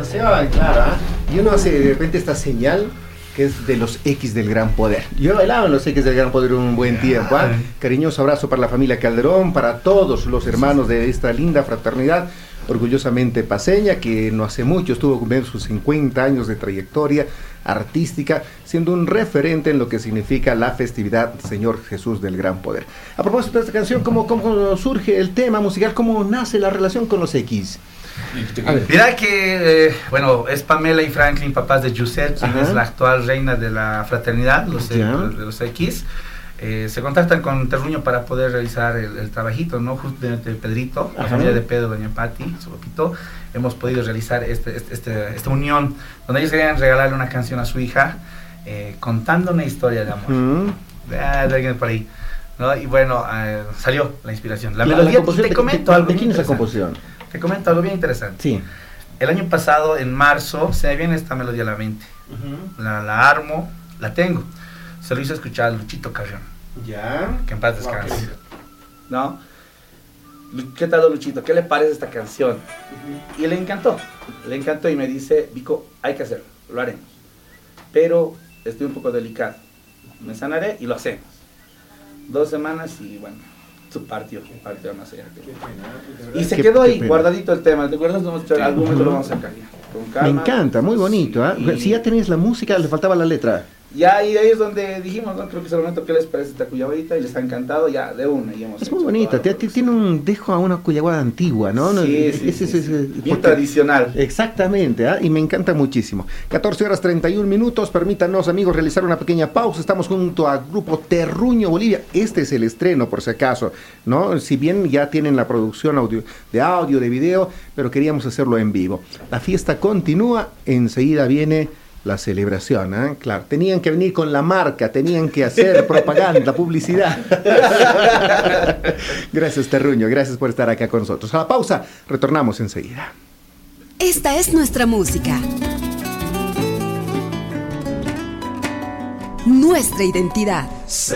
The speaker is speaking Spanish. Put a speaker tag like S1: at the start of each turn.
S1: programación, claro. Y uno hace de repente esta señal que es de los X del Gran Poder. Yo he bailado en los X del Gran Poder un buen tiempo. Cariñoso abrazo para la familia Calderón, para todos los hermanos de esta linda fraternidad, orgullosamente paceña, que no hace mucho estuvo cumpliendo sus 50 años de trayectoria artística, siendo un referente en lo que significa la festividad Señor Jesús del Gran Poder. A propósito de esta canción, ¿cómo surge el tema musical? ¿Cómo nace la relación con los X?
S2: Mira que, bueno, es Pamela y Franklin, papás de Yusel, quien es la actual reina de la fraternidad, de los X. Se contactan con Terruño para poder realizar el trabajito, ¿no? Justamente Pedrito, la familia de Pedro, doña Patti, su papito, hemos podido realizar esta unión, donde ellos querían regalarle una canción a su hija, contando una historia de amor. De alguien por ahí, ¿no? Y bueno, salió la inspiración. La melodía, te comento algo.
S1: ¿De quién es la composición?
S2: Te comento algo bien interesante.
S1: Sí.
S2: El año pasado, en marzo, se me viene esta melodía a la mente. La armo, la tengo. Se lo hizo escuchar a Luchito Carrión.
S1: Ya.
S2: Que en paz descanse. ¿No? ¿Qué tal, Luchito? ¿Qué le parece esta canción? Y le encantó. Le encantó y me dice, Vico, hay que hacerlo. Lo haremos. Pero estoy un poco delicado. Me sanaré y lo hacemos. 2 semanas y bueno, partió más allá. Y se quedó ahí, guardadito el tema. ¿Te acuerdas? Algún momento lo vamos a sacar ya. Con calma.
S1: Me encanta, muy bonito. Si ya tenéis la música, le faltaba la letra.
S2: Ya, y ahí es donde dijimos, ¿no? Creo que es el momento que les parece esta cuyaguadita y les ha encantado, ya, de una. Y hemos
S1: es muy bonita, tiene un dejo a una cuyaguada antigua, ¿no?
S2: Sí. Bien tradicional.
S1: Exactamente, y me encanta muchísimo. 14:31, permítanos, amigos, realizar una pequeña pausa. Estamos junto al grupo Terruño Bolivia. Este es el estreno, por si acaso, ¿no? Si bien ya tienen la producción de audio, de video, pero queríamos hacerlo en vivo. La fiesta continúa, enseguida viene la celebración, claro, tenían que venir con la marca, tenían que hacer propaganda, publicidad. Gracias, Terruño, gracias por estar acá con nosotros. A la pausa, retornamos enseguida.
S3: Esta es nuestra música, nuestra identidad.